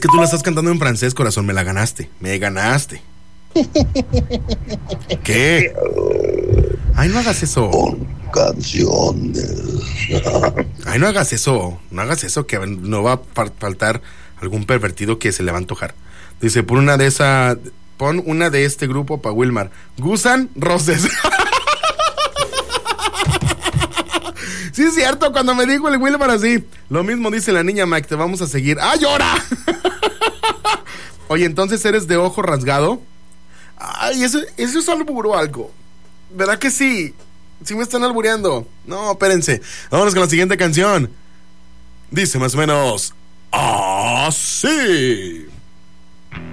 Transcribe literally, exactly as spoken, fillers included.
que tú la estás cantando en francés, corazón. Me la ganaste. Me ganaste. ¿Qué? Ay, no hagas eso. Con canciones. Ay, no hagas eso. No hagas eso, que no va a faltar algún pervertido que se le va a antojar. Dice, por una de esa... Pon una de este grupo para Wilmar. Gusan Roses. Sí, es cierto, cuando me dijo el Wilmar así. Lo mismo dice la niña Mike, te vamos a seguir. ¡Ay, llora! Oye, entonces eres de ojo rasgado. Ay, eso, eso es albur o algo. ¿Verdad que sí? Sí me están albureando. No, espérense. Vámonos con la siguiente canción. Dice más o menos así.